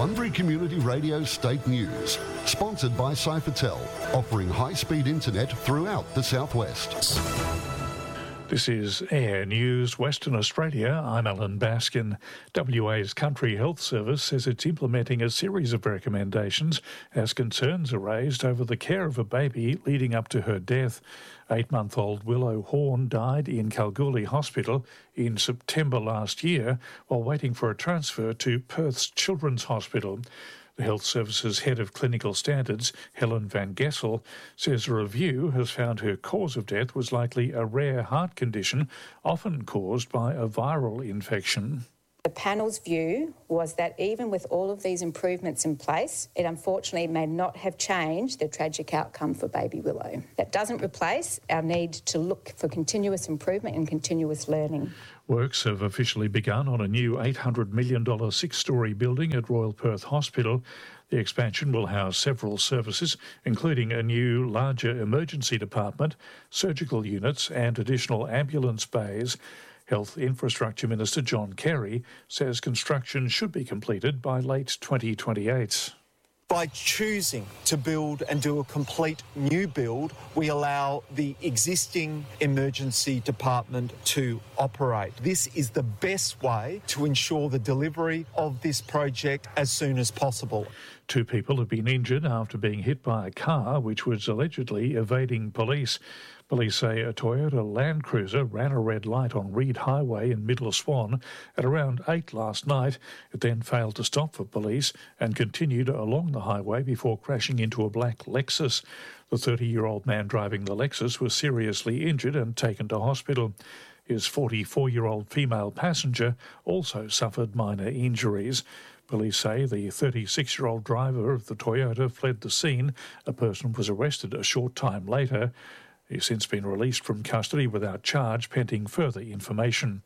Bunbury Community Radio State News, sponsored by Cyfertel, offering high-speed internet throughout the southwest. This is Air News Western Australia. I'm Alan Baskin. WA's Country Health Service says it's implementing a series of recommendations as concerns are raised over the care of a baby leading up to her death. 8-month-old Willow Horn died in Kalgoorlie Hospital in September last year while waiting for a transfer to Perth's Children's Hospital. The Health Service's Head of Clinical Standards, Helen Van Gessel, says a review has found her cause of death was likely a rare heart condition, often caused by a viral infection. The panel's view was that even with all of these improvements in place, it unfortunately may not have changed the tragic outcome for baby Willow. That doesn't replace our need to look for continuous improvement and continuous learning. Works have officially begun on a new $800 million 6-storey building at Royal Perth Hospital. The expansion will house several services, including a new, larger emergency department, surgical units and additional ambulance bays. Health Infrastructure Minister John Kerry says construction should be completed by late 2028. By choosing to build and do a complete new build, we allow the existing emergency department to operate. This is the best way to ensure the delivery of this project as soon as possible. 2 people have been injured after being hit by a car which was allegedly evading police. Police say a Toyota Land Cruiser ran a red light on Reed Highway in Middle Swan at around 8 last night. It then failed to stop for police and continued along the highway before crashing into a black Lexus. The 30-year-old man driving the Lexus was seriously injured and taken to hospital. His 44-year-old female passenger also suffered minor injuries. Police say the 36-year-old driver of the Toyota fled the scene. A person was arrested a short time later. He's since been released from custody without charge, pending further information.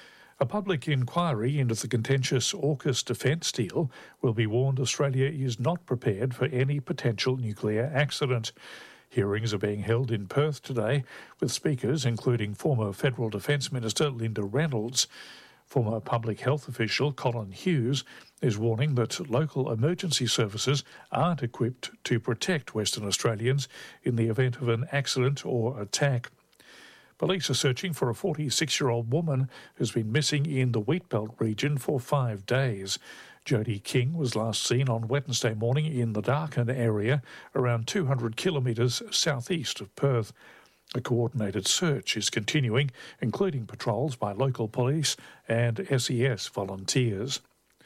A public inquiry into the contentious AUKUS defence deal will be warned Australia is not prepared for any potential nuclear accident. Hearings are being held in Perth today, with speakers including former Federal Defence Minister Linda Reynolds. Former public health official Colin Hughes is warning that local emergency services aren't equipped to protect Western Australians in the event of an accident or attack. Police are searching for a 46-year-old woman who's been missing in the Wheatbelt region for 5 days. Jodie King was last seen on Wednesday morning in the Darkin area, around 200 kilometres southeast of Perth. A coordinated search is continuing, including patrols by local police and SES volunteers.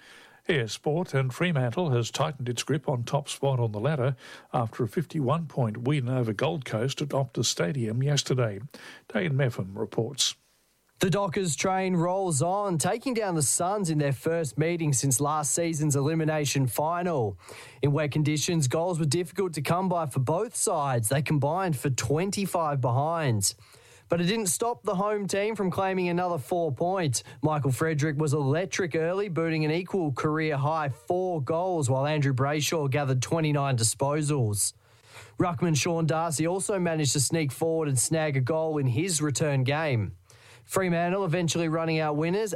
Air Sport and Fremantle has tightened its grip on top spot on the ladder after a 51-point win over Gold Coast at Optus Stadium yesterday. Dane Meffam reports. The Dockers train rolls on, taking down the Suns in their first meeting since last season's elimination final. In wet conditions, goals were difficult to come by for both sides. They combined for 25 behinds. But it didn't stop the home team from claiming another 4 points. Michael Frederick was electric early, booting an equal career-high 4 goals, while Andrew Brayshaw gathered 29 disposals. Ruckman Sean Darcy also managed to sneak forward and snag a goal in his return game. Fremantle eventually running out winners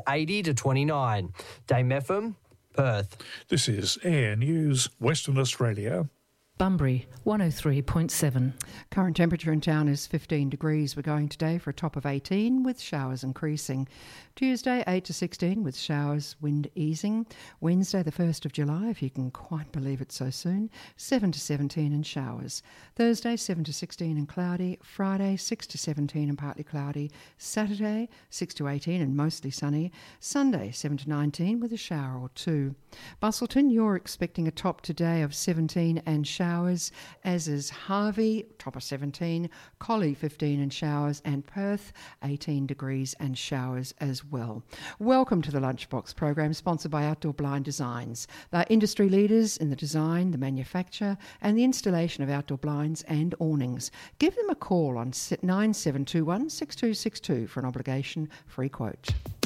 80-29. Dame Meffam, Perth. This is Air News, Western Australia. Bunbury, 103.7. Current temperature in town is 15 degrees. We're going today for a top of 18 with showers increasing. Tuesday, 8 to 16 with showers, wind easing. Wednesday, the 1st of July, if you can quite believe it so soon, 7 to 17 and showers. Thursday, 7 to 16 and cloudy. Friday, 6 to 17 and partly cloudy. Saturday, 6 to 18 and mostly sunny. Sunday, 7 to 19 with a shower or 2. Busselton, you're expecting a top today of 17 and showers, as is Harvey, top of 17, Collie 15 and showers, and Perth 18 degrees and showers as well. Welcome to the Lunchbox program, sponsored by Outdoor Blind Designs. They're industry leaders in the design, the manufacture and the installation of outdoor blinds and awnings. Give them a call on 9721 6262 for an obligation-free quote.